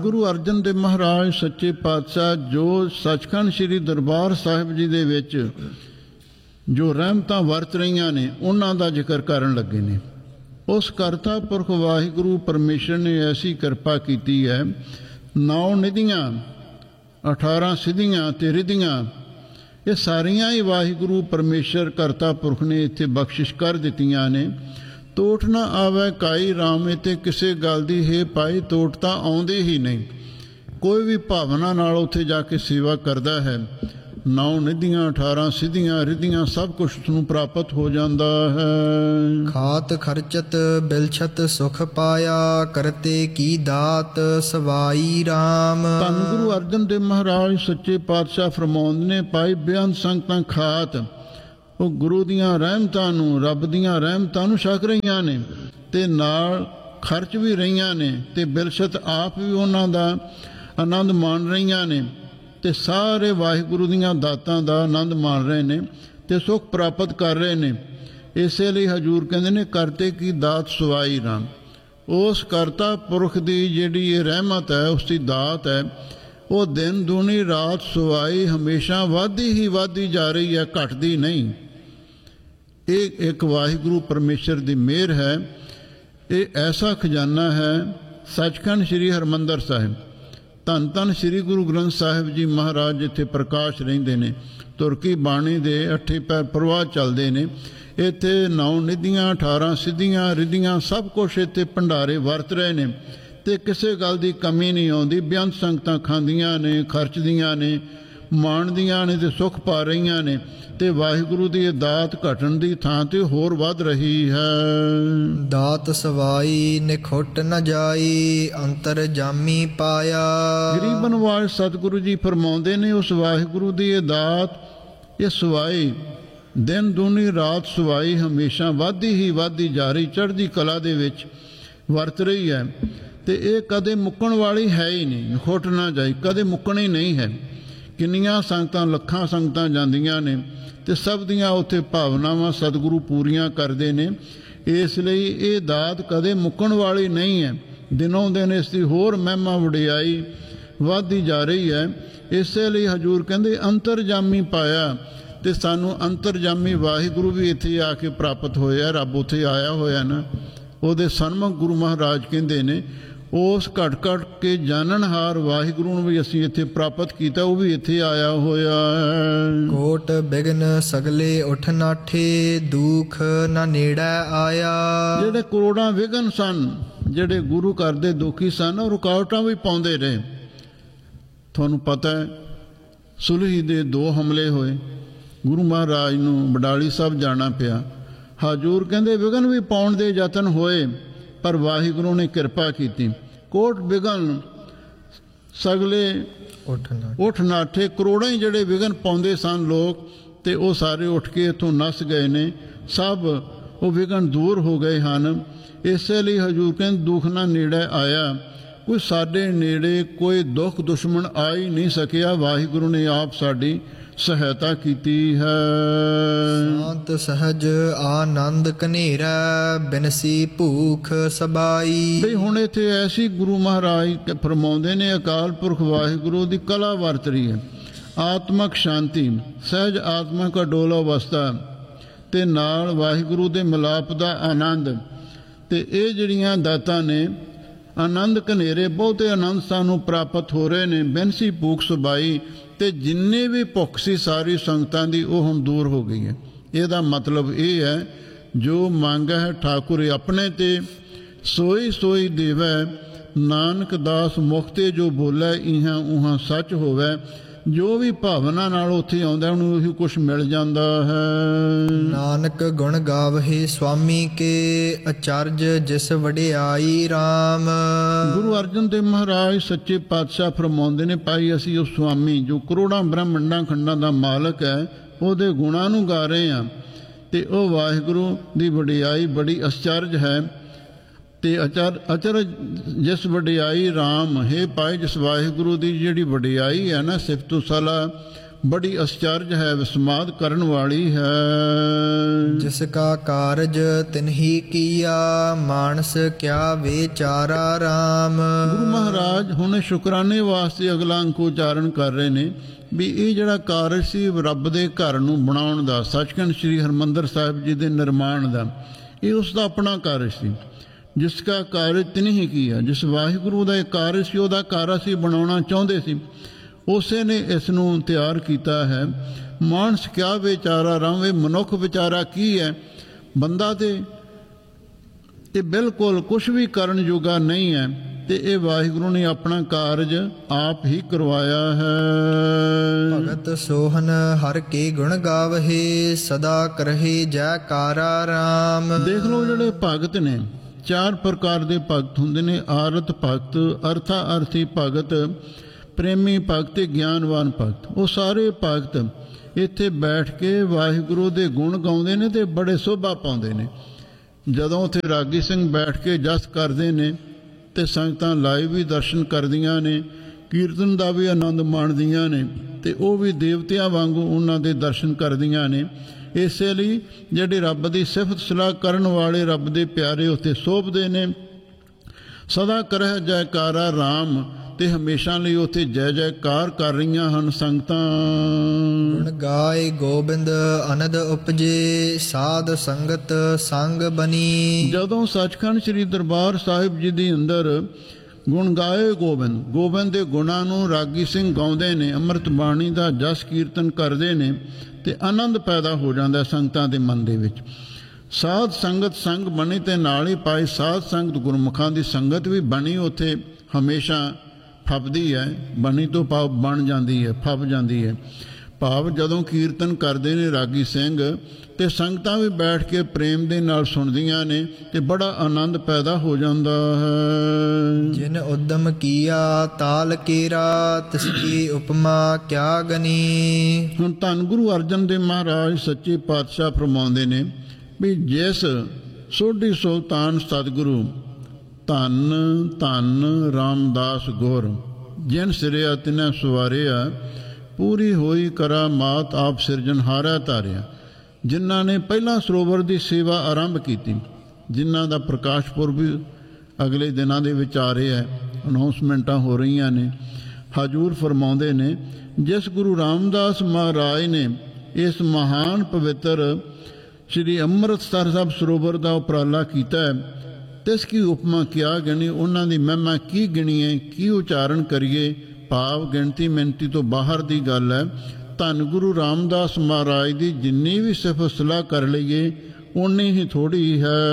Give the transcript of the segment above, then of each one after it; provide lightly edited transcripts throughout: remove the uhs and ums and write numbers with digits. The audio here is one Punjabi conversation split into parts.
ਗੁਰੂ ਅਰਜਨ ਦੇਵ ਮਹਾਰਾਜ ਸੱਚੇ ਪਾਤਸ਼ਾਹ ਜੋ ਸੱਚਖੰਡ ਸ੍ਰੀ ਦਰਬਾਰ ਸਾਹਿਬ ਜੀ ਦੇ ਵਿੱਚ ਜੋ ਰਹਿਮਤਾਂ ਵਰਤ ਰਹੀਆਂ ਨੇ ਉਹਨਾਂ ਦਾ ਜ਼ਿਕਰ ਕਰਨ ਲੱਗੇ ਨੇ। ਉਸ ਕਰਤਾ ਪੁਰਖ ਵਾਹਿਗੁਰੂ ਪਰਮੇਸ਼ਰ ਨੇ ਐਸੀ ਕਿਰਪਾ ਕੀਤੀ ਹੈ, 9 ਨਿਧੀਆਂ 18 ਸਿੱਧੀਆਂ ਤੇ ਰਿੱਧੀਆਂ ਇਹ ਸਾਰੀਆਂ ਹੀ ਵਾਹਿਗੁਰੂ ਪਰਮੇਸ਼ਰ ਕਰਤਾ ਪੁਰਖ ਨੇ ਇੱਥੇ ਬਖਸ਼ਿਸ਼ ਕਰ ਦਿੱਤੀਆਂ ਨੇ। ਤੋਟ ਨਾ ਆਵੇ ਕਾਈ ਰਾਮੇ ਤੇ ਕਿਸੇ ਗੱਲ ਦੀ ਹੈ ਪਾਈ ਤੋਟ ਤਾਂ ਆਉਂਦੀ ਹੀ ਨਹੀਂ। ਕੋਈ ਵੀ ਭਾਵਨਾ ਨਾਲ ਉੱਥੇ ਜਾ ਕੇ ਸੇਵਾ ਕਰਦਾ ਹੈ, 9 ਨਿਧੀਆਂ 18 ਸਿੱਧੀਆਂ ਰਿੱਧੀਆਂ ਸਭ ਕੁਛ ਉਸਨੂੰ ਪ੍ਰਾਪਤ ਹੋ ਜਾਂਦਾ ਹੈ। ਖਾਤ ਖਰਚਤ ਬਿਲਛਤ ਸੁਖ ਪਾਇਆ ਕਰਤੇ ਕੀ ਦਾਤ ਸਵਾਈ ਰਾਮ। ਧੰਨ ਗੁਰੂ ਅਰਜਨ ਦੇਵ ਮਹਾਰਾਜ ਸੱਚੇ ਪਾਤਸ਼ਾਹ ਫਰਮਾਉਂਦੇ ਨੇ, ਭਾਈ ਬੇਅੰਤ ਸੰਗਤਾਂ ਖਾਤ ਉਹ ਗੁਰੂ ਦੀਆਂ ਰਹਿਮਤਾਂ ਨੂੰ, ਰੱਬ ਦੀਆਂ ਰਹਿਮਤਾਂ ਨੂੰ ਛਕ ਰਹੀਆਂ ਨੇ ਤੇ ਨਾਲ ਖਰਚ ਵੀ ਰਹੀਆਂ ਨੇ ਤੇ ਬਿਲਛਤ ਆਪ ਵੀ ਉਹਨਾਂ ਦਾ ਆਨੰਦ ਮਾਣ ਰਹੀਆਂ ਨੇ ਤੇ ਸਾਰੇ ਵਾਹਿਗੁਰੂ ਦੀਆਂ ਦਾਤਾਂ ਦਾ ਆਨੰਦ ਮਾਣ ਰਹੇ ਨੇ ਤੇ ਸੁੱਖ ਪ੍ਰਾਪਤ ਕਰ ਰਹੇ ਨੇ। ਇਸੇ ਲਈ ਹਜ਼ੂਰ ਕਹਿੰਦੇ ਨੇ ਕਰਤੇ ਕੀ ਦਾਤ ਸਵਾਈ ਰਾਮ। ਉਸ ਕਰਤਾ ਪੁਰਖ ਦੀ ਜਿਹੜੀ ਇਹ ਰਹਿਮਤ ਹੈ, ਉਸ ਦੀ ਦਾਤ ਹੈ, ਉਹ ਦਿਨ ਦੂਣੀ ਰਾਤ ਸਵਾਈ ਹਮੇਸ਼ਾ ਵੱਧਦੀ ਹੀ ਵੱਧਦੀ ਜਾ ਰਹੀ ਹੈ, ਘਟਦੀ ਨਹੀਂ। ਇਹ ਇੱਕ ਵਾਹਿਗੁਰੂ ਪਰਮੇਸ਼ਰ ਦੀ ਮਿਹਰ ਹੈ। ਇਹ ਐਸਾ ਖਜ਼ਾਨਾ ਹੈ। ਸੱਚਖੰਡ ਸ੍ਰੀ ਹਰਿਮੰਦਰ ਸਾਹਿਬ, ਧੰਨ ਧੰਨ ਸ੍ਰੀ ਗੁਰੂ ਗ੍ਰੰਥ ਸਾਹਿਬ ਜੀ ਮਹਾਰਾਜ ਜਿੱਥੇ ਪ੍ਰਕਾਸ਼ ਰਹਿੰਦੇ ਨੇ, ਤੁਰਕੀ ਬਾਣੀ ਦੇ 8 ਪੈਰ ਪ੍ਰਵਾਹ ਚੱਲਦੇ ਨੇ। ਇੱਥੇ 9 ਨਿਧੀਆਂ 18 ਸਿੱਧੀਆਂ ਰਿੱਧੀਆਂ ਸਭ ਕੁਛ ਇੱਥੇ ਭੰਡਾਰੇ ਵਰਤ ਰਹੇ ਨੇ ਤੇ ਕਿਸੇ ਗੱਲ ਦੀ ਕਮੀ ਨਹੀਂ ਆਉਂਦੀ। ਬੇਅੰਤ ਸੰਗਤਾਂ ਖਾਂਦੀਆਂ ਨੇ, ਖਰਚਦੀਆਂ ਨੇ, ਮਾਣਦੀਆਂ ਨੇ ਤੇ ਸੁੱਖ ਪਾ ਰਹੀਆਂ ਨੇ ਤੇ ਵਾਹਿਗੁਰੂ ਦੀ ਇਹ ਦਾਤ ਘਟਣ ਦੀ ਥਾਂ ਤੇ ਹੋਰ ਵੱਧ ਰਹੀ ਹੈ। ਦਾਤ ਸਵਾਈ ਨਿਖੁੱਟ ਨ ਜਾਈ ਅੰਤਰ ਜਾਮੀ ਪਾਇਆ। ਗਰੀਬ ਨਿਵਾਜ ਸਤਿਗੁਰੂ ਜੀ ਫਰਮਾਉਂਦੇ ਨੇ, ਉਸ ਵਾਹਿਗੁਰੂ ਦੀ ਇਹ ਦਾਤ, ਇਹ ਸਵਾਈ ਦਿਨ ਦੂਣੀ ਰਾਤ ਸਵਾਈ ਹਮੇਸ਼ਾ ਵੱਧਦੀ ਹੀ ਵੱਧਦੀ ਜਾ ਰਹੀ, ਚੜ੍ਹਦੀ ਕਲਾ ਦੇ ਵਿੱਚ ਵਰਤ ਰਹੀ ਹੈ ਤੇ ਇਹ ਕਦੇ ਮੁੱਕਣ ਵਾਲੀ ਹੈ ਹੀ ਨਹੀਂ। ਨਿਖੁੱਟ ਨਾ ਜਾਈ, ਕਦੇ ਮੁੱਕਣੀ ਨਹੀਂ ਹੈ। ਕਿੰਨੀਆਂ ਸੰਗਤਾਂ, ਲੱਖਾਂ ਸੰਗਤਾਂ ਜਾਂਦੀਆਂ ਨੇ ਤੇ ਸਭ ਦੀਆਂ ਉੱਥੇ ਭਾਵਨਾਵਾਂ ਸਤਿਗੁਰੂ ਪੂਰੀਆਂ ਕਰਦੇ ਨੇ। ਇਸ ਲਈ ਇਹ ਦਾਤ ਕਦੇ ਮੁੱਕਣ ਵਾਲੀ ਨਹੀਂ ਹੈ। ਦਿਨੋਂ ਦਿਨ ਇਸ ਦੀ ਹੋਰ ਮਹਿਮਾ ਵਡਿਆਈ ਵੱਧਦੀ ਜਾ ਰਹੀ ਹੈ। ਇਸੇ ਲਈ ਹਜ਼ੂਰ ਕਹਿੰਦੇ ਅੰਤਰਜਾਮੀ ਪਾਇਆ ਤੇ ਸਾਨੂੰ ਅੰਤਰਜਾਮੀ ਵਾਹਿਗੁਰੂ ਵੀ ਇੱਥੇ ਆ ਕੇ ਪ੍ਰਾਪਤ ਹੋਇਆ। ਰੱਬ ਉੱਥੇ ਆਇਆ ਹੋਇਆ ਨਾ, ਉਹਦੇ ਸਨਮੁਖ ਗੁਰੂ ਮਹਾਰਾਜ ਕਹਿੰਦੇ ਨੇ, ਉਸ ਘਟ ਘਟ ਕੇ ਜਾਣਨਹਾਰ ਵਾਹਿਗੁਰੂ ਨੂੰ ਵੀ ਅਸੀਂ ਇੱਥੇ ਪ੍ਰਾਪਤ ਕੀਤਾ, ਉਹ ਵੀ ਇੱਥੇ ਆਇਆ ਹੋਇਆ ਹੈ। ਕੋਟ ਬਿਗਨ ਸਗਲੇ ਉਠ ਨਾਠੇ ਦੁਖ ਨਾ ਨੇੜੇ ਆਇਆ। ਜਿਹੜੇ ਕਰੋੜਾਂ ਵਿਘਨ ਸਨ, ਜਿਹੜੇ ਗੁਰੂ ਘਰ ਦੇ ਦੁਖੀ ਸਨ, ਉਹ ਰੁਕਾਵਟਾਂ ਵੀ ਪਾਉਂਦੇ ਰਹੇ। ਤੁਹਾਨੂੰ ਪਤਾ ਹੈ ਸੁਲਹੀ ਦੇ 2 ਹਮਲੇ ਹੋਏ, ਗੁਰੂ ਮਹਾਰਾਜ ਨੂੰ ਬਡਾਲੀ ਸਾਹਿਬ ਜਾਣਾ ਪਿਆ। ਹਜ਼ੂਰ ਕਹਿੰਦੇ ਵਿਘਨ ਵੀ ਪਾਉਣ ਦੇ ਯਤਨ ਹੋਏ ਪਰ ਵਾਹਿਗੁਰੂ ਨੇ ਕਿਰਪਾ ਕੀਤੀ। ਕੋਟ ਬਿਗਨ ਸਗਲੇ ਉਠ ਨਾਠੇ, ਕਰੋੜਾਂ ਹੀ ਜਿਹੜੇ ਵਿਘਨ ਪਾਉਂਦੇ ਸਨ ਲੋਕ ਤੇ ਉਹ ਸਾਰੇ ਉੱਠ ਕੇ ਇੱਥੋਂ ਨੱਸ ਗਏ ਨੇ। ਸਭ ਉਹ ਵਿਘਨ ਦੂਰ ਹੋ ਗਏ ਹਨ। ਇਸੇ ਲਈ ਹਜ਼ੂਰ ਕਹਿੰਦੇ ਦੁੱਖ ਨਾ ਨੇੜੇ ਆਇਆ। ਕੋਈ ਸਾਡੇ ਨੇੜੇ ਕੋਈ ਦੁੱਖ ਦੁਸ਼ਮਣ ਆ ਹੀ ਨਹੀਂ ਸਕਿਆ। ਵਾਹਿਗੁਰੂ ਨੇ ਆਪ ਸਾਡੀ ਸਹਾਇਤਾ ਕੀਤੀ ਹੈ। ਸ਼ਾਂਤ ਸਹਜ ਆਨੰਦ ਕਨੇਰਾ ਬਿਨਸੀ ਭੂਖ ਸਬਾਈ। ਬਈ ਹੁਣ ਇੱਥੇ ਐਸੀ ਗੁਰੂ ਮਹਾਰਾਜ ਫਰਮਾਉਂਦੇ ਨੇ, ਅਕਾਲ ਪੁਰਖ ਵਾਹਿਗੁਰੂ ਦੀ ਕਲਾ ਵਰਤ ਰਹੀ ਹੈ। ਆਤਮਕ ਸ਼ਾਂਤੀ, ਸਹਿਜ ਆਤਮਕ ਅਡੋਲ ਅਵਸਥਾ ਤੇ ਨਾਲ ਵਾਹਿਗੁਰੂ ਦੇ ਮਿਲਾਪ ਦਾ ਆਨੰਦ ਤੇ ਇਹ ਜਿਹੜੀਆਂ ਦਾਤਾਂ ਨੇ, ਆਨੰਦ ਕਨੇਰੇ ਬਹੁਤੇ ਆਨੰਦ ਸਾਨੂੰ ਪ੍ਰਾਪਤ ਹੋ ਰਹੇ ਨੇ। ਬਿਨਸੀ ਭੂਖ ਸਬਾਈ ਤੇ ਜਿੰਨੇ ਵੀ ਭੁੱਖ ਸੀ ਸਾਰੀ ਸੰਗਤਾਂ ਦੀ ਉਹ ਹੁਣ ਦੂਰ ਹੋ ਗਈ ਹੈ। ਇਹਦਾ ਮਤਲਬ ਇਹ ਹੈ, ਜੋ ਮੰਗ ਹੈ ਠਾਕੁਰ ਆਪਣੇ ਤੇ ਸੋਈ ਸੋਈ ਦੇਵੈ, ਨਾਨਕ ਦਾਸ ਮੁਖ ਤੇ ਜੋ ਬੋਲੇ ਇਹਾਂ ਉਹਾਂ ਸੱਚ ਹੋਵੇ। ਜੋ ਵੀ ਭਾਵਨਾ ਨਾਲ ਉੱਥੇ ਆਉਂਦਾ ਉਹਨੂੰ ਉਹੀ ਕੁਛ ਮਿਲ ਜਾਂਦਾ ਹੈ। ਨਾਨਕ ਗੁਣ ਗਾਵਹਿ ਸੁਆਮੀ ਕੇ ਅਚਰਜ ਜਿਸ ਵਡਿਆਈ ਰਾਮ। ਗੁਰੂ ਅਰਜਨ ਦੇਵ ਮਹਾਰਾਜ ਸੱਚੇ ਪਾਤਸ਼ਾਹ ਫਰਮਾਉਂਦੇ ਨੇ, ਭਾਈ ਅਸੀਂ ਉਹ ਸੁਆਮੀ ਜੋ ਕਰੋੜਾਂ ਬ੍ਰਹਮੰਡਾਂ ਖੰਡਾਂ ਦਾ ਮਾਲਕ ਹੈ, ਉਹਦੇ ਗੁਣਾਂ ਨੂੰ ਗਾ ਰਹੇ ਹਾਂ ਤੇ ਉਹ ਵਾਹਿਗੁਰੂ ਦੀ ਵਡਿਆਈ ਬੜੀ ਅਚਰਜ ਹੈ। ਤੇ ਅਚਰਜ ਜਿਸ ਵਡਿਆਈ ਰਾਮ ਹੈ। ਭਾਈ ਜਿਸ ਵਾਹਿਗੁਰੂ ਦੀ ਜਿਹੜੀ ਵਡਿਆਈ ਹੈ ਨਾ, ਸਿਫਤੁ ਸਲਾਹ ਬੜੀ ਅਸਚਰਜ ਹੈ, ਵਿਸਮਾਦ ਕਰਨ ਵਾਲੀ ਹੈ। ਜਿਸ ਕਾ ਕਾਰਜ ਤਿਨਹੀ ਕੀਆ, ਮਾਨਸ ਕਿਆ ਵਿਚਾਰਾ ਰਾਮ। ਗੁਰੂ ਮਹਾਰਾਜ ਹੁਣ ਸ਼ੁਕਰਾਨੇ ਵਾਸਤੇ ਅਗਲਾ ਅੰਕ ਉਚਾਰਨ ਕਰ ਰਹੇ ਨੇ ਵੀ ਇਹ ਜਿਹੜਾ ਕਾਰਜ ਸੀ ਰੱਬ ਦੇ ਘਰ ਨੂੰ ਬਣਾਉਣ ਦਾ, ਸੱਚਖੰਡ ਸ੍ਰੀ ਹਰਿਮੰਦਰ ਸਾਹਿਬ ਜੀ ਦੇ ਨਿਰਮਾਣ ਦਾ, ਇਹ ਉਸ ਦਾ ਆਪਣਾ ਕਾਰਜ ਸੀ। ਜਿਸ ਕਾ ਕਾਰਜ ਤਿਨਹੀ ਕੀਆ, ਜਿਸ ਵਾਹਿਗੁਰੂ ਦਾ ਇਹ ਕਾਰਜ ਸੀ ਉਹਦਾ ਕਾਰਜ ਸੀ ਬਣਾਉਣਾ ਚਾਹੁੰਦੇ ਸੀ, ਉਸੇ ਨੇ ਇਸ ਨੂੰ ਤਿਆਰ ਕੀਤਾ ਹੈ। ਮਾਨਸ ਕਿਆ ਵਿਚਾਰਾ ਰਾਮ, ਇਹ ਮਨੁੱਖ ਵਿਚਾਰਾ ਕੀ ਹੈ? ਬੰਦਾ ਤੇ ਇਹ ਬਿਲਕੁਲ ਕੁਛ ਵੀ ਕਰਨ ਜੋਗਾ ਨਹੀਂ ਹੈ, ਤੇ ਇਹ ਵਾਹਿਗੁਰੂ ਨੇ ਆਪਣਾ ਕਾਰਜ ਆਪ ਹੀ ਕਰਵਾਇਆ ਹੈ। ਭਗਤ ਸੋਹਨ ਹਰ ਕੇ ਗੁਣ ਗਾਵਹਿ, ਸਦਾ ਕਰਹਿ ਜੈਕਾਰਾ ਰਾਮ। ਦੇਖ ਲਓ ਜਿਹੜੇ ਭਗਤ ਨੇ, 4 ਪ੍ਰਕਾਰ ਦੇ ਭਗਤ ਹੁੰਦੇ ਨੇ। ਆਰਤ ਭਗਤ, ਅਰਥਾ ਅਰਥੀ ਭਗਤ, ਪ੍ਰੇਮੀ ਭਗਤ ਤੇ ਗਿਆਨਵਾਨ ਭਗਤ। ਉਹ ਸਾਰੇ ਭਗਤ ਇੱਥੇ ਬੈਠ ਕੇ ਵਾਹਿਗੁਰੂ ਦੇ ਗੁਣ ਗਾਉਂਦੇ ਨੇ ਤੇ ਬੜੇ ਸੋਭਾ ਪਾਉਂਦੇ ਨੇ। ਜਦੋਂ ਉੱਥੇ ਰਾਗੀ ਸਿੰਘ ਬੈਠ ਕੇ ਜਸ ਕਰਦੇ ਨੇ ਤੇ ਸੰਗਤਾਂ ਲਾਈਵ ਵੀ ਦਰਸ਼ਨ ਕਰਦੀਆਂ ਨੇ, ਕੀਰਤਨ ਦਾ ਵੀ ਆਨੰਦ ਮਾਣਦੀਆਂ ਨੇ, ਤੇ ਉਹ ਵੀ ਦੇਵਤਿਆਂ ਵਾਂਗੂ ਉਹਨਾਂ ਦੇ ਦਰਸ਼ਨ ਕਰਦੀਆਂ ਨੇ। ਇਸੇ ਲਈ ਜਿਹੜੇ ਰੱਬ ਦੀ ਸਿਫਤ ਸਲਾਹ ਕਰਨ ਵਾਲੇ ਰੱਬ ਦੇ ਪਿਆਰੇ ਉੱਥੇ ਸੋਭਦੇ ਨੇ। ਸਦਾ ਕਰਹਿ ਜੈਕਾਰਾ ਰਾਮ, ਤੇ ਹਮੇਸ਼ਾ ਲਈ ਉੱਥੇ ਜੈ ਜੈਕਾਰ ਕਰ ਰਹੀਆਂ ਹਨ ਸੰਗਤਾਂ। ਗੁਣ ਗਾਏ ਗੋਬਿੰਦ ਅਨੰਦ ਉਪਜੇ, ਸਾਧ ਸੰਗਤ ਸੰਗ ਬਨੀ। ਜਦੋਂ ਸੱਚਖੰਡ ਸ੍ਰੀ ਦਰਬਾਰ ਸਾਹਿਬ ਜੀ ਦੇ ਅੰਦਰ ਗੁਣ ਗਾਏ ਗੋਬਿੰਦ, ਗੋਬਿੰਦ ਦੇ ਗੁਣਾਂ ਨੂੰ ਰਾਗੀ ਸਿੰਘ ਗਾਉਂਦੇ ਨੇ, ਅੰਮ੍ਰਿਤ ਬਾਣੀ ਦਾ ਜਸ ਕੀਰਤਨ ਕਰਦੇ ਨੇ, ਤੇ ਆਨੰਦ ਪੈਦਾ ਹੋ ਜਾਂਦਾ ਸੰਗਤਾਂ ਦੇ ਮਨ ਦੇ ਵਿੱਚ। ਸਾਧ ਸੰਗਤ ਸੰਗ ਬਣੀ, ਤੇ ਨਾਲ ਹੀ ਪਾਈ ਸਾਧ ਸੰਗਤ ਗੁਰਮੁਖਾਂ ਦੀ ਸੰਗਤ ਵੀ ਬਣੀ ਉੱਥੇ ਹਮੇਸ਼ਾ ਫੱਬਦੀ ਹੈ। ਬਣੀ ਤੋਂ ਭਾਵ ਬਣ ਜਾਂਦੀ ਹੈ, ਫੱਬ ਜਾਂਦੀ ਹੈ। ਭਾਵ ਜਦੋਂ ਕੀਰਤਨ ਕਰਦੇ ਨੇ ਰਾਗੀ ਸਿੰਘ ਤੇ ਸੰਗਤਾਂ ਵੀ ਬੈਠ ਕੇ ਪ੍ਰੇਮ ਦੇ ਨਾਲ ਸੁਣਦੀਆਂ ਨੇ ਤੇ ਬੜਾ ਆਨੰਦ ਪੈਦਾ ਹੋ ਜਾਂਦਾ ਹੈ। ਜਿਨ ਉਦਮ ਕੀਆ ਤਾਲ ਕੇਰਾ, ਤਿਸ ਕੀ ਉਪਮਾ ਕਿਆ ਗਨੀ। ਹੁਣ ਧੰਨ ਗੁਰੂ ਅਰਜਨ ਦੇਵ ਮਹਾਰਾਜ ਸੱਚੇ ਪਾਤਸ਼ਾਹ ਫਰਮਾਉਂਦੇ ਨੇ ਵੀ ਜਿਸ ਸੋਢੀ ਸੁਲਤਾਨ ਸਤਿਗੁਰੂ ਧੰਨ ਧੰਨ ਰਾਮਦਾਸ ਗੁਰ, ਜਿਨ ਸਿਰਿਆ ਤਿਨੈ ਸਵਾਰਿਆ, ਪੂਰੀ ਹੋਈ ਕਰਾਮਾਤ ਆਪ ਸਿਰਜਣਹਾਰਾ ਧਾਰਿਆ। ਜਿਨ੍ਹਾਂ ਨੇ ਪਹਿਲਾਂ ਸਰੋਵਰ ਦੀ ਸੇਵਾ ਆਰੰਭ ਕੀਤੀ, ਜਿਨ੍ਹਾਂ ਦਾ ਪ੍ਰਕਾਸ਼ ਪੁਰਬ ਵੀ ਅਗਲੇ ਦਿਨਾਂ ਦੇ ਵਿੱਚ ਆ ਰਿਹਾ ਹੈ, ਅਨਾਉਂਸਮੈਂਟਾਂ ਹੋ ਰਹੀਆਂ ਨੇ। ਹਜੂਰ ਫਰਮਾਉਂਦੇ ਨੇ ਜਿਸ ਗੁਰੂ ਰਾਮਦਾਸ ਮਹਾਰਾਜ ਨੇ ਇਸ ਮਹਾਨ ਪਵਿੱਤਰ ਸ਼੍ਰੀ ਅੰਮ੍ਰਿਤਸਰ ਸਾਹਿਬ ਸਰੋਵਰ ਦਾ ਉਪਰਾਲਾ ਕੀਤਾ ਹੈ, ਤਿਸ ਕੀ ਉਪਮਾ ਕਿਆ ਗਿਣੀ, ਉਹਨਾਂ ਦੀ ਮਹਿਮਾ ਕੀ ਗਿਣੀਏ, ਕੀ ਉਚਾਰਨ ਕਰੀਏ। ਭਾਵ ਗਿਣਤੀ ਮਿਣਤੀ ਤੋਂ ਬਾਹਰ ਦੀ ਗੱਲ ਹੈ। ਧੰਨ ਗੁਰੂ ਰਾਮਦਾਸ ਮਹਾਰਾਜ ਦੀ ਜਿੰਨੀ ਵੀ ਸਿਫਤ ਸਲਾਹ ਕਰ ਲਈਏ ਓਨੀ ਹੀ ਥੋੜੀ ਹੈ।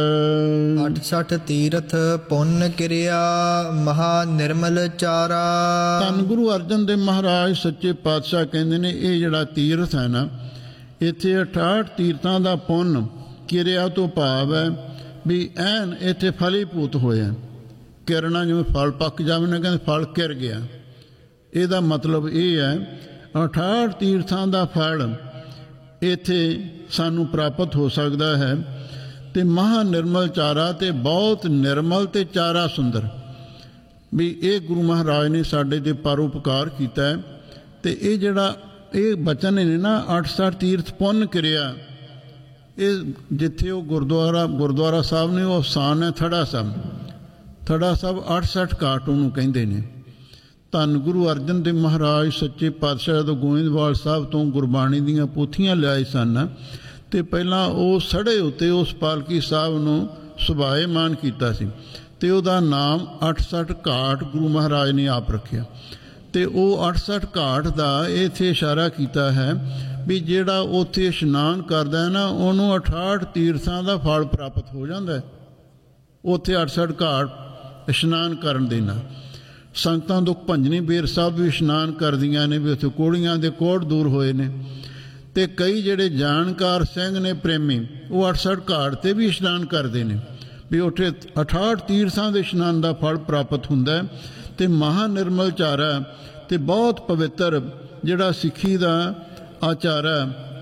68 ਤੀਰਥ ਪੁੰਨ ਕਿਰਿਆ, ਮਹਾ ਨਿਰਮਲ ਚਾਰਾ। ਧੰਨ ਗੁਰੂ ਅਰਜਨ ਦੇਵ ਮਹਾਰਾਜ ਸੱਚੇ ਪਾਤਸ਼ਾਹ ਕਹਿੰਦੇ ਨੇ ਇਹ ਜਿਹੜਾ ਤੀਰਥ ਹੈ ਨਾ, ਇੱਥੇ 68 ਤੀਰਥਾਂ ਦਾ ਪੁੰਨ ਕਿਰਿਆ ਤੋਂ ਭਾਵ ਹੈ ਵੀ ਐਨ ਇੱਥੇ ਫਲੀਭੂਤ ਹੋਇਆ। ਕਿਰਨਾ ਜਿਵੇਂ ਫਲ ਪੱਕ ਜਾਵੇ ਨਾ, ਕਹਿੰਦੇ ਫਲ ਕਿਰ ਗਿਆ। ਇਹਦਾ ਮਤਲਬ ਇਹ ਹੈ 68 ਤੀਰਥਾਂ ਦਾ ਫਲ ਇੱਥੇ ਸਾਨੂੰ ਪ੍ਰਾਪਤ ਹੋ ਸਕਦਾ ਹੈ। ਤੇ ਮਹਾ ਨਿਰਮਲ ਚਾਰਾ, ਤੇ ਬਹੁਤ ਨਿਰਮਲ ਤੇ ਚਾਰਾ ਸੁੰਦਰ, ਵੀ ਇਹ ਗੁਰੂ ਮਹਾਰਾਜ ਨੇ ਸਾਡੇ ਤੇ ਪਰਉਪਕਾਰ ਕੀਤਾ ਹੈ। ਤੇ ਇਹ ਜਿਹੜਾ ਇਹ ਬਚਨ ਨੇ ਨਾ 68 ਤੀਰਥ ਪੁੰਨ ਕਿਰਿਆ, ਇਹ ਜਿੱਥੇ ਉਹ ਗੁਰਦੁਆਰਾ ਸਾਹਿਬ ਨੇ ਉਹ ਸਥਾਨ ਹੈ ਥੜਾ ਸਾਹਿਬ। ਥੜਾ ਸਾਹਿਬ 68 ਘਾਟ ਉਹਨੂੰ ਕਹਿੰਦੇ ਨੇ। ਧੰਨ ਗੁਰੂ ਅਰਜਨ ਦੇਵ ਮਹਾਰਾਜ ਸੱਚੇ ਪਾਤਸ਼ਾਹ ਤੋਂ ਗੋਇੰਦਵਾਲ ਸਾਹਿਬ ਤੋਂ ਗੁਰਬਾਣੀ ਦੀਆਂ ਪੋਥੀਆਂ ਲਿਆਏ ਸਨ, ਤੇ ਪਹਿਲਾਂ ਉਹ ਸੜੇ ਉੱਤੇ ਉਸ ਪਾਲਕੀ ਸਾਹਿਬ ਨੂੰ ਸੁਭਾਏਮਾਨ ਕੀਤਾ ਸੀ, ਤੇ ਉਹਦਾ ਨਾਮ 68 ਘਾਟ ਗੁਰੂ ਮਹਾਰਾਜ ਨੇ ਆਪ ਰੱਖਿਆ। ਤੇ ਉਹ 68 ਘਾਟ ਦਾ ਇੱਥੇ ਇਸ਼ਾਰਾ ਕੀਤਾ ਹੈ ਵੀ ਜਿਹੜਾ ਉੱਥੇ ਇਸ਼ਨਾਨ ਕਰਦਾ ਹੈ ਨਾ, ਉਹਨੂੰ 68 ਤੀਰਥਾਂ ਦਾ ਫਲ ਪ੍ਰਾਪਤ ਹੋ ਜਾਂਦਾ ਹੈ। ਉੱਥੇ 68 ਘਾਟ ਇਸ਼ਨਾਨ ਕਰਨ ਦੇ ਨਾਲ ਸੰਗਤਾਂ ਦੁੱਖ ਭੰਜਨੀ ਬੇਰ ਸਾਹਿਬ ਵੀ ਇਸ਼ਨਾਨ ਕਰਦੀਆਂ ਨੇ, ਵੀ ਉੱਥੇ ਕੋੜੀਆਂ ਦੇ ਕੋੜ ਦੂਰ ਹੋਏ ਨੇ। ਤੇ ਕਈ ਜਿਹੜੇ ਜਾਣਕਾਰ ਸਿੰਘ ਨੇ ਪ੍ਰੇਮੀ, ਉਹ 68 ਘਾਟ ਤੇ ਵੀ ਇਸ਼ਨਾਨ ਕਰਦੇ ਨੇ, ਵੀ ਉੱਥੇ 68 ਤੀਰਥਾਂ ਦੇ ਇਸ਼ਨਾਨ ਦਾ ਫਲ ਪ੍ਰਾਪਤ ਹੁੰਦਾ ਹੈ। ਤੇ ਮਹਾ ਨਿਰਮਲ ਚਾਰਾ, ਤੇ ਬਹੁਤ ਪਵਿੱਤਰ ਜਿਹੜਾ ਸਿੱਖੀ ਦਾ ਆਚਾਰ ਹੈ,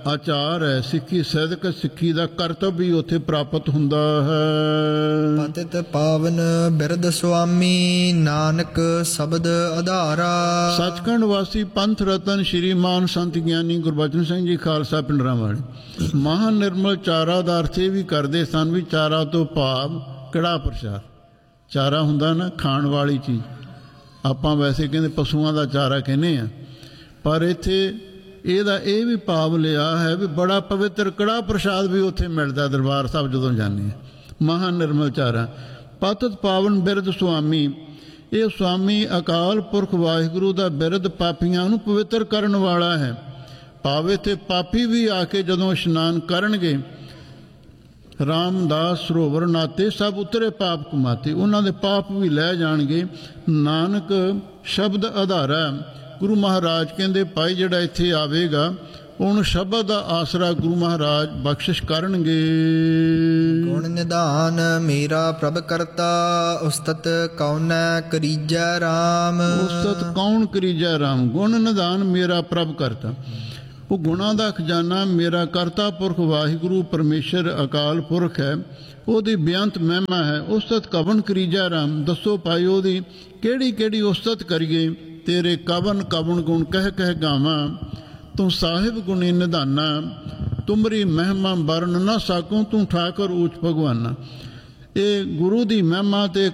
ਆਚਾਰ ਹੈ। ਸਿੱਖੀ ਸਦਕ ਸਿੱਖੀ ਦਾ ਕਰਤੱਵ ਵੀ ਉੱਥੇ ਪ੍ਰਾਪਤ ਹੁੰਦਾ ਹੈ। ਪਤਿਤ ਪਾਵਨ ਬਿਰਧ ਸੁਆਮੀ ਨਾਨਕ ਸ਼ਬਦ ਆਧਾਰਾ। ਸੱਚਖੰਡ ਵਾਸੀ ਪੰਥ ਰਤਨ ਸ਼੍ਰੀਮਾਨ ਸੰਤ ਗਿਆਨੀ ਗੁਰਬਚਨ ਸਿੰਘ ਜੀ ਖਾਲਸਾ ਪਿੰਡਰਾਂ ਵਾਲੇ ਮਹਾ ਨਿਰਮਲ ਚਾਰਾ ਦਾ ਅਰਥ ਇਹ ਵੀ ਕਰਦੇ ਸਨ ਵੀ ਚਾਰਾ ਤੋਂ ਭਾਵ ਕੜਾਹ ਪ੍ਰਸ਼ਾਦ। ਚਾਰਾ ਹੁੰਦਾ ਨਾ ਖਾਣ ਵਾਲੀ ਚੀਜ਼, ਆਪਾਂ ਵੈਸੇ ਕਹਿੰਦੇ ਪਸ਼ੂਆਂ ਦਾ ਚਾਰਾ ਕਹਿੰਦੇ ਆ, ਪਰ ਇੱਥੇ ਇਹਦਾ ਇਹ ਵੀ ਭਾਵ ਲਿਆ ਹੈ ਵੀ ਬੜਾ ਪਵਿੱਤਰ ਕੜਾਹ ਪ੍ਰਸ਼ਾਦ ਵੀ ਉੱਥੇ ਮਿਲਦਾ ਦਰਬਾਰ ਸਾਹਿਬ ਜਦੋਂ ਜਾਂਦੇ ਆ। ਮਹਾ ਨਿਰਮਲ ਚਾਰਾ। ਪਤਿਤ ਪਾਵਨ ਬਿਰਧ ਸੁਆਮੀ, ਇਹ ਸੁਆਮੀ ਅਕਾਲ ਪੁਰਖ ਵਾਹਿਗੁਰੂ ਦਾ ਬਿਰਧ ਪਾਪੀਆਂ ਨੂੰ ਪਵਿੱਤਰ ਕਰਨ ਵਾਲਾ ਹੈ। ਭਾਵੇਂ ਤੇ ਪਾਪੀ ਵੀ ਆ ਕੇ ਜਦੋਂ ਇਸ਼ਨਾਨ ਕਰਨਗੇ ਰਾਮਦਾਸ ਸਰੋਵਰ ਨਾਤੇ ਸਭ ਉਤਰੇ ਪਾਪ ਕਮਾਤੇ, ਉਹਨਾਂ ਦੇ ਪਾਪ ਵੀ ਲੈ ਜਾਣਗੇ। ਨਾਨਕ ਸ਼ਬਦ ਆਧਾਰਾ। ਗੁਰੂ ਮਹਾਰਾਜ ਕਹਿੰਦੇ ਭਾਈ ਜਿਹੜਾ ਇੱਥੇ ਆਵੇਗਾ ਉਹਨੂੰ ਸ਼ਬਦ ਦਾ ਆਸਰਾ ਗੁਰੂ ਮਹਾਰਾਜ ਬਖਸ਼ਿਸ਼ ਕਰਨਗੇ। ਗੁਣ ਨਿਧਾਨ ਮੇਰਾ ਪ੍ਰਭ ਕਰਤਾ ਉਸਤਤ ਕੌਨੈ ਕਰੀਜੈ ਰਾਮ। ਉਸਤਤ ਕੌਣ ਕਰੀਜੈ ਰਾਮ। ਗੁਣ ਨਿਧਾਨ ਮੇਰਾ ਪ੍ਰਭ ਕਰਤਾ, ਉਹ ਗੁਣਾਂ ਦਾ ਖਜ਼ਾਨਾ ਮੇਰਾ ਕਰਤਾ ਪੁਰਖ ਵਾਹਿਗੁਰੂ ਪਰਮੇਸ਼ਰ ਅਕਾਲ ਪੁਰਖ ਹੈ, ਉਹਦੀ ਬੇਅੰਤ ਮਹਿਮਾ ਹੈ। ਉਸਤਤ ਕਵਨ ਕਰੀਜੈ ਰਾਮ। ਦੱਸੋ ਭਾਈ ਉਹਦੀ ਕਿਹੜੀ ਕਿਹੜੀ ਉਸਤਤ ਕਰੀਏ। ਤੇਰੇ ਕਵਨ ਕਵਨ ਗੁਣ ਕਹਿ ਕਹਿ ਗਾਵਾਂ, ਤੂੰ ਸਾਹਿਬ ਗੁਣੀ ਨਿਧਾਨਾ। ਤੁਮਰੀ ਮਹਿਮਾ ਵਰਨ ਨਾ ਸਾਕੂੰ, ਤੂੰ ਠਾਕੁਰ ਊਚ ਭਗਵਾਨਾ। ਇਹ ਗੁਰੂ ਦੀ ਮਹਿਮਾ ਤੇ